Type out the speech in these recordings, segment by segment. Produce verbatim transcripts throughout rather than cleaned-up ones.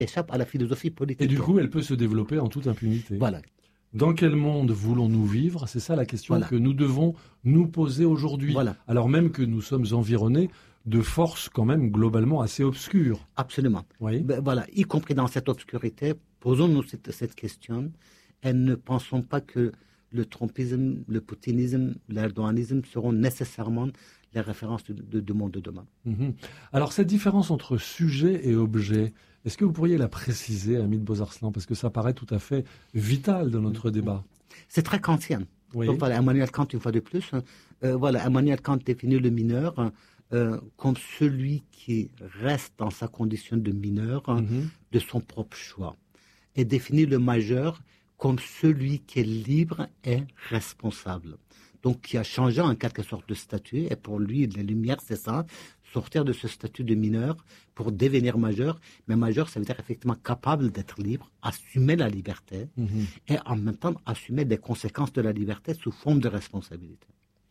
échappe à la philosophie politique. Et du coup, elle peut se développer en toute impunité. Voilà. Dans quel monde voulons-nous vivre? C'est ça la question Voilà. que nous devons nous poser aujourd'hui. Voilà. Alors même que nous sommes environnés de forces quand même globalement assez obscures. Absolument. Oui. Ben, voilà, y compris dans cette obscurité, posons-nous cette, cette question et ne pensons pas que le trumpisme, le poutinisme, l'erdouanisme seront nécessairement les références du de, de monde de demain. Mm-hmm. Alors cette différence entre sujet et objet, est-ce que vous pourriez la préciser, Hamid Bozarslan, parce que ça paraît tout à fait vital dans notre mm-hmm. débat. C'est très kantien. Oui. Donc voilà, Emmanuel Kant, une fois de plus, euh, voilà, Emmanuel Kant définit le mineur euh, comme celui qui reste dans sa condition de mineur mm-hmm. de son propre choix, et définit le majeur comme celui qui est libre et responsable. Donc qui a changé en quelque sorte de statut, et pour lui, les Lumières, c'est ça, sortir de ce statut de mineur pour devenir majeur. Mais majeur, ça veut dire effectivement capable d'être libre, assumer la liberté, mm-hmm. et en même temps assumer les conséquences de la liberté sous forme de responsabilité.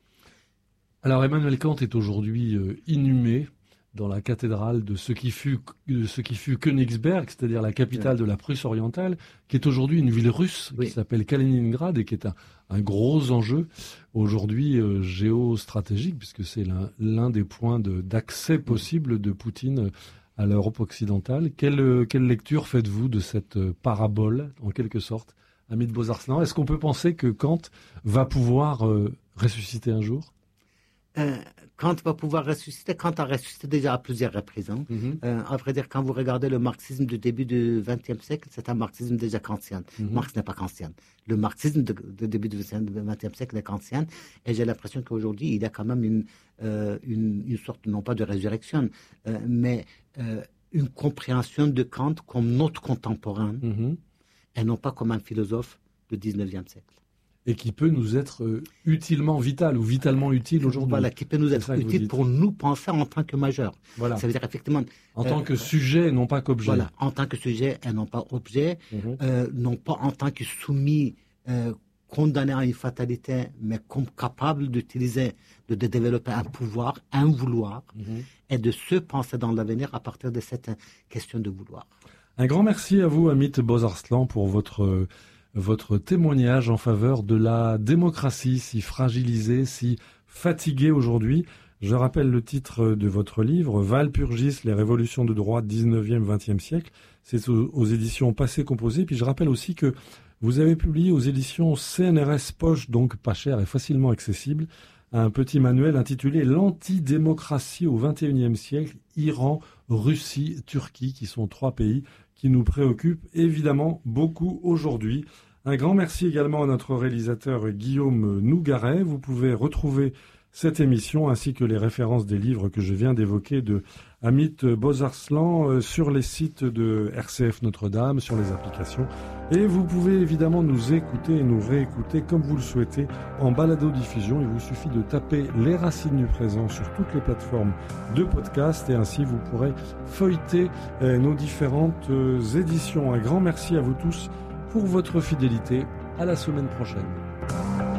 Alors Emmanuel Kant est aujourd'hui euh, inhumé dans la cathédrale de ce qui fut, de ce qui fut Königsberg, c'est-à-dire la capitale oui. de la Prusse orientale, qui est aujourd'hui une ville russe oui. qui s'appelle Kaliningrad et qui est un, un gros enjeu aujourd'hui euh, géostratégique, puisque c'est l'un, l'un des points de, d'accès possible de Poutine à l'Europe occidentale. Quelle, quelle lecture faites-vous de cette parabole, en quelque sorte, Hamid Bozarslan? Est-ce qu'on peut penser que Kant va pouvoir euh, ressusciter un jour? Euh, Kant va pouvoir ressusciter. Kant a ressuscité déjà à plusieurs reprises. Hein. Mm-hmm. Euh, à vrai dire, quand vous regardez le marxisme du début du vingtième siècle, c'est un marxisme déjà kantien. Mm-hmm. Marx n'est pas kantien. Le marxisme du de, de début du vingtième siècle est kantien. Et j'ai l'impression qu'aujourd'hui, il y a quand même une, euh, une, une sorte, non pas de résurrection, euh, mais euh, une compréhension de Kant comme notre contemporain, mm-hmm. et non pas comme un philosophe du dix-neuvième siècle. Et qui peut nous être euh, utilement vital ou vitalement utile aujourd'hui. Voilà, qui peut nous être utile pour nous penser en tant que majeur. Voilà. Ça veut dire effectivement... En euh, tant que sujet et non pas qu'objet. Voilà, en tant que sujet et non pas objet, mm-hmm. euh, non pas en tant que soumis, euh, condamné à une fatalité, mais comme capable d'utiliser, de, de développer un pouvoir, un vouloir, mm-hmm. et de se penser dans l'avenir à partir de cette question de vouloir. Un grand merci à vous, Hamid Bozarslan, pour votre... Euh, votre témoignage en faveur de la démocratie si fragilisée, si fatiguée aujourd'hui. Je rappelle le titre de votre livre, Walpurgis, les révolutions de droite dix-neuvième vingtième siècle. C'est aux, aux éditions Passé Composé. Puis je rappelle aussi que vous avez publié aux éditions C N R S Poche, donc pas cher et facilement accessible, un petit manuel intitulé L'antidémocratie au vingt et unième siècle, Iran, Russie, Turquie, qui sont trois pays qui nous préoccupe évidemment beaucoup aujourd'hui. Un grand merci également à notre réalisateur Guillaume Nougaret. Vous pouvez retrouver cette émission ainsi que les références des livres que je viens d'évoquer de Hamid Bozarslan sur les sites de R C F Notre-Dame, sur les applications. Et vous pouvez évidemment nous écouter et nous réécouter comme vous le souhaitez en balado-diffusion. Il vous suffit de taper Les Racines du Présent sur toutes les plateformes de podcast et ainsi vous pourrez feuilleter nos différentes éditions. Un grand merci à vous tous pour votre fidélité. À la semaine prochaine.